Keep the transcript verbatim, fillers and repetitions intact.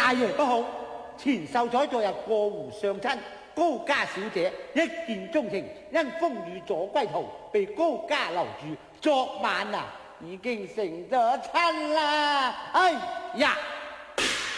大爺不好，錢秀才昨日過湖相親，高家小姐一見鍾情，因風雨阻歸途，被高家留住，昨晚啊已經成咗親啦！哎呀！